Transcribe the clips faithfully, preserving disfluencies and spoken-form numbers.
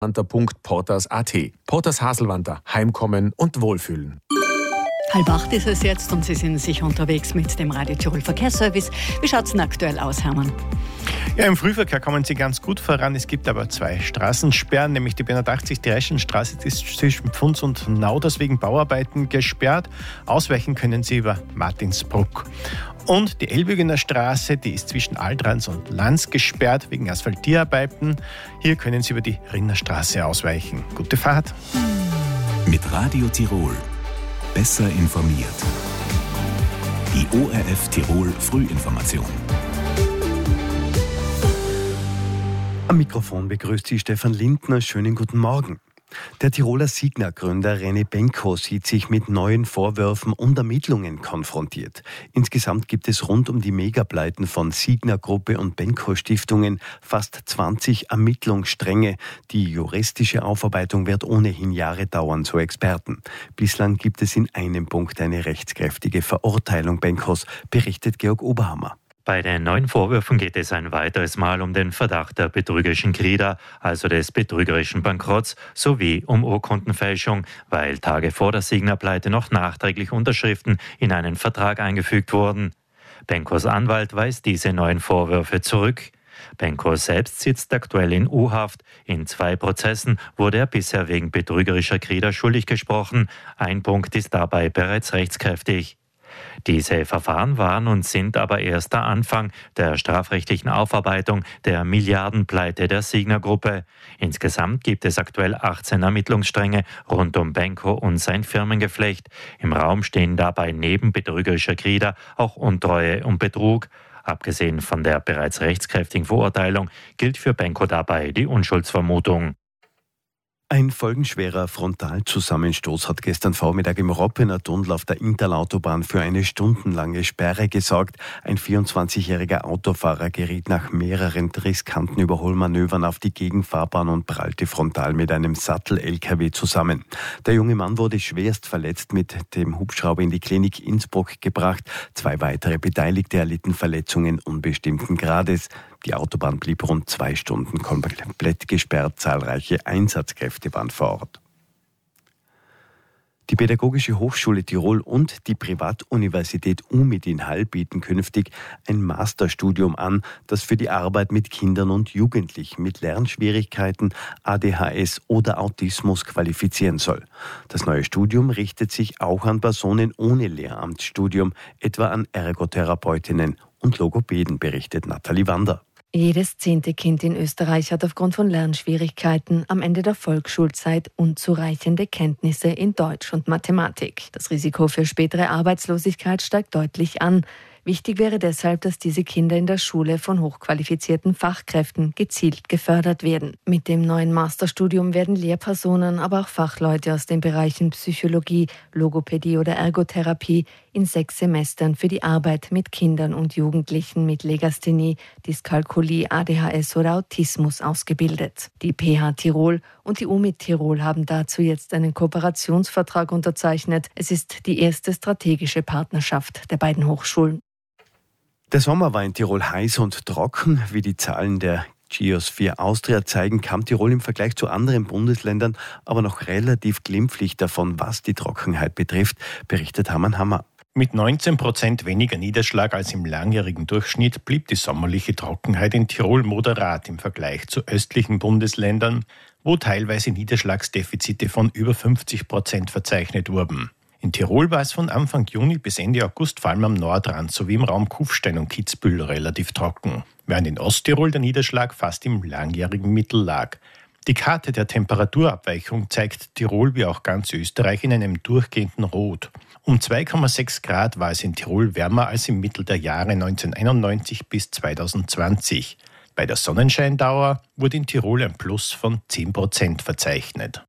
punkt porters punkt at. Porters Haselwanter, Heimkommen und Wohlfühlen. Halb acht ist es jetzt und Sie sind sicher unterwegs mit dem Radio Tirol Verkehrsservice. Wie schaut es denn aktuell aus, Hermann? Ja, im Frühverkehr kommen Sie ganz gut voran. Es gibt aber zwei Straßensperren, nämlich die B hundertachtzig, die Reschenstraße, die ist zwischen Pfunds und Nauders wegen Bauarbeiten gesperrt. Ausweichen können Sie über Martinsbruck. Und die Elbügener Straße, die ist zwischen Altrans und Lanz gesperrt wegen Asphaltierarbeiten. Hier können Sie über die Rinnerstraße ausweichen. Gute Fahrt. Mit Radio Tirol. Besser informiert. Die O R F Tirol Frühinformation. Am Mikrofon begrüßt Sie Stefan Lindner. Schönen guten Morgen. Der Tiroler Signa-Gründer René Benko sieht sich mit neuen Vorwürfen und Ermittlungen konfrontiert. Insgesamt gibt es rund um die Megapleiten von Signa-Gruppe und Benko-Stiftungen fast zwanzig Ermittlungsstränge. Die juristische Aufarbeitung wird ohnehin Jahre dauern, so Experten. Bislang gibt es in einem Punkt eine rechtskräftige Verurteilung Benkos, berichtet Georg Oberhammer. Bei den neuen Vorwürfen geht es ein weiteres Mal um den Verdacht der betrügerischen Krida, also des betrügerischen Bankrotts, sowie um Urkundenfälschung, weil Tage vor der Signa-Pleite noch nachträglich Unterschriften in einen Vertrag eingefügt wurden. Benkos Anwalt weist diese neuen Vorwürfe zurück. Benko selbst sitzt aktuell in U-Haft. In zwei Prozessen wurde er bisher wegen betrügerischer Krida schuldig gesprochen. Ein Punkt ist dabei bereits rechtskräftig. Diese Verfahren waren und sind aber erst der Anfang der strafrechtlichen Aufarbeitung der Milliardenpleite der Signa-Gruppe. Insgesamt gibt es aktuell achtzehn Ermittlungsstränge rund um Benko und sein Firmengeflecht. Im Raum stehen dabei neben betrügerischer Krida auch Untreue und Betrug. Abgesehen von der bereits rechtskräftigen Verurteilung gilt für Benko dabei die Unschuldsvermutung. Ein folgenschwerer Frontalzusammenstoß hat gestern Vormittag im Roppener Tunnel auf der Interlautobahn für eine stundenlange Sperre gesorgt. Ein vierundzwanzigjähriger Autofahrer geriet nach mehreren riskanten Überholmanövern auf die Gegenfahrbahn und prallte frontal mit einem Sattel-L K W zusammen. Der junge Mann wurde schwerst verletzt, mit dem Hubschrauber in die Klinik Innsbruck gebracht. Zwei weitere Beteiligte erlitten Verletzungen unbestimmten Grades. Die Autobahn blieb rund zwei Stunden komplett gesperrt. Zahlreiche Einsatzkräfte waren vor Ort. Die Pädagogische Hochschule Tirol und die Privatuniversität U M I T in Hall bieten künftig ein Masterstudium an, das für die Arbeit mit Kindern und Jugendlichen mit Lernschwierigkeiten, A D H S oder Autismus qualifizieren soll. Das neue Studium richtet sich auch an Personen ohne Lehramtsstudium, etwa an Ergotherapeutinnen und Logopäden, berichtet Nathalie Wander. Jedes zehnte Kind in Österreich hat aufgrund von Lernschwierigkeiten am Ende der Volksschulzeit unzureichende Kenntnisse in Deutsch und Mathematik. Das Risiko für spätere Arbeitslosigkeit steigt deutlich an. Wichtig wäre deshalb, dass diese Kinder in der Schule von hochqualifizierten Fachkräften gezielt gefördert werden. Mit dem neuen Masterstudium werden Lehrpersonen, aber auch Fachleute aus den Bereichen Psychologie, Logopädie oder Ergotherapie in sechs Semestern für die Arbeit mit Kindern und Jugendlichen mit Legasthenie, Dyskalkulie, A D H S oder Autismus ausgebildet. Die P H Tirol und die U M I T Tirol haben dazu jetzt einen Kooperationsvertrag unterzeichnet. Es ist die erste strategische Partnerschaft der beiden Hochschulen. Der Sommer war in Tirol heiß und trocken. Wie die Zahlen der Geosphere Austria zeigen, kam Tirol im Vergleich zu anderen Bundesländern aber noch relativ glimpflich davon, was die Trockenheit betrifft, berichtet Hermann Hammer. Mit neunzehn Prozent weniger Niederschlag als im langjährigen Durchschnitt blieb die sommerliche Trockenheit in Tirol moderat im Vergleich zu östlichen Bundesländern, wo teilweise Niederschlagsdefizite von über fünfzig Prozent verzeichnet wurden. In Tirol war es von Anfang Juni bis Ende August vor allem am Nordrand sowie im Raum Kufstein und Kitzbühel relativ trocken, während in Osttirol der Niederschlag fast im langjährigen Mittel lag. Die Karte der Temperaturabweichung zeigt Tirol wie auch ganz Österreich in einem durchgehenden Rot. Um zwei Komma sechs Grad war es in Tirol wärmer als im Mittel der Jahre neunzehnhunderteinundneunzig bis zweitausendzwanzig. Bei der Sonnenscheindauer wurde in Tirol ein Plus von zehn Prozent verzeichnet.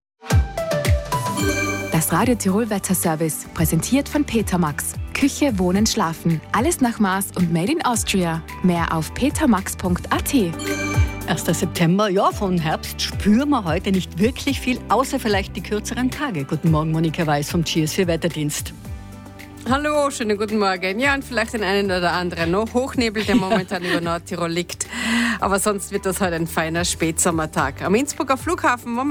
Das Radio Tirol Wetterservice, präsentiert von Petermax. Küche, Wohnen, Schlafen. Alles nach Maß und made in Austria. Mehr auf petermax punkt a t. erster September, ja, von Herbst spüren wir heute nicht wirklich viel, außer vielleicht die kürzeren Tage. Guten Morgen, Monika Weiß vom G S vier Wetterdienst. Hallo, schönen guten Morgen. Ja, und vielleicht den einen oder anderen noch Hochnebel, der momentan über Nordtirol liegt. Aber sonst wird das halt ein feiner Spätsommertag. Am Innsbrucker Flughafen